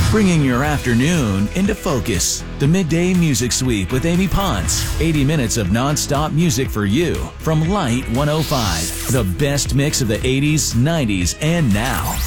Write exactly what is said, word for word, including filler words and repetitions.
bringing your afternoon into focus. The Midday Music Sweep with Amy Ponce. eighty minutes of non-stop music for you from Light one oh five. The best mix of the eighties, nineties, and now.